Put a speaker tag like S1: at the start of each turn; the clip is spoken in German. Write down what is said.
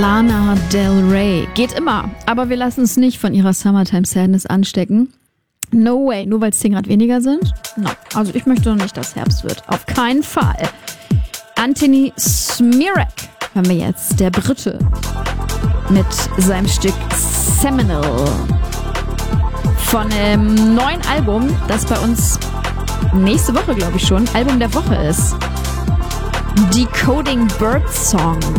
S1: Lana Del Rey. Geht immer, aber wir lassen uns nicht von ihrer Summertime Sadness anstecken. No way, nur weil es 10 Grad weniger sind? No, also ich möchte noch nicht, dass Herbst wird. Auf keinen Fall. Anthony Smirek hören wir jetzt, der Brite, mit seinem Stück Seminal von einem neuen Album, das bei uns nächste Woche, glaube ich schon, Album der Woche ist. Decoding Bird Song.